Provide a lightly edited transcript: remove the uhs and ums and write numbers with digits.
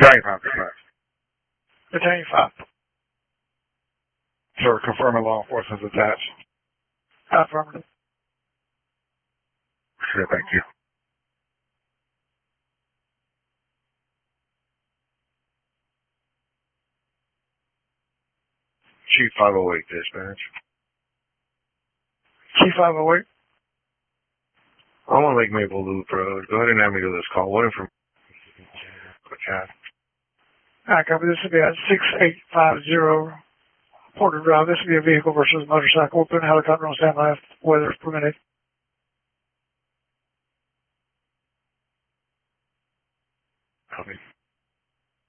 Battalion 5 dispatch. Battalion 5. Sir, confirming law enforcement's attached. Affirmative. Sure, thank you. Chief 508 dispatch. Chief 508. I'm on Lake Maple Loop Road. Go ahead and add me to this call. What information? Okay. Alright, copy. This will be at 6850 Porter Drive. This will be a vehicle versus motorcycle. We'll put a helicopter on standby if weather is permitted.